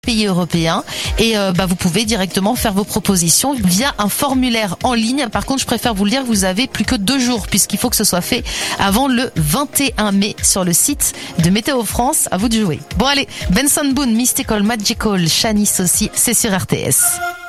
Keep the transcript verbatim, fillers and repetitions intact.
pays européens et euh, bah, vous pouvez directement faire vos propositions via un formulaire en ligne. Par contre, je préfère vous le dire, vous avez plus que deux jours puisqu'il faut que ce soit fait avant le vingt et un mai sur le site de Météo France. À vous de jouer. Bon allez, Benson Boone, Mystical, Magical, Shanice aussi, c'est sur R T S.